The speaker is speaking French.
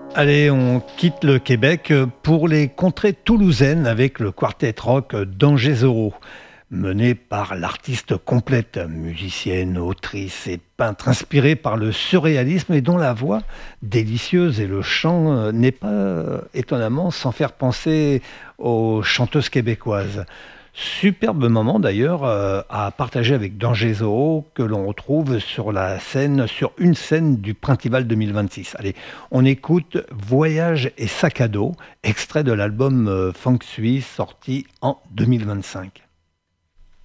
Allez, on quitte le Québec pour les contrées toulousaines avec le quartet rock d'Angers Zorro, mené par l'artiste complète, musicienne, autrice et peintre, inspirée par le surréalisme et dont la voix délicieuse et le chant n'est pas étonnamment sans faire penser aux chanteuses québécoises. Superbe moment d'ailleurs à partager avec Danger Zoo que l'on retrouve sur une scène du Printival 2026. Allez, on écoute Voyage et sac à dos, extrait de l'album Feng Shui sorti en 2025.